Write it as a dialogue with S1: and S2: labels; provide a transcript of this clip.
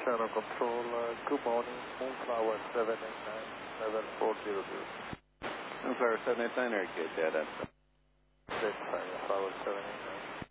S1: Channel Control, good morning, Moonflower 789, level 400.
S2: Moonflower 789, or good, that's
S1: Flower 789.